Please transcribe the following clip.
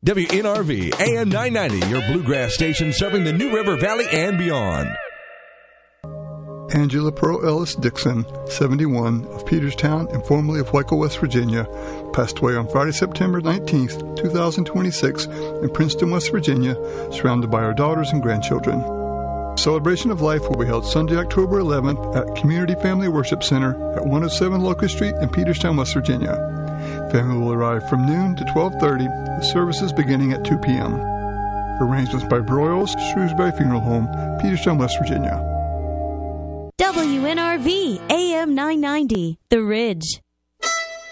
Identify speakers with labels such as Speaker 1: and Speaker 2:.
Speaker 1: WNRV AM 990, your bluegrass station serving the New River Valley and beyond.
Speaker 2: Angela Pearl Ellis Dixon, 71, of Peterstown and formerly of Waco, West Virginia, passed away on Friday, September 19th, 2026, in Princeton, West Virginia, surrounded by her daughters and grandchildren. Celebration of Life will be held Sunday, October 11th at Community Family Worship Center at 107 Locust Street in Peterstown, West Virginia. Family will arrive from noon to 12:30, with services beginning at 2 p.m. Arrangements by Broyles Shrewsbury Funeral Home, Peterstown, West Virginia.
Speaker 3: WNRV AM 990, The Ridge.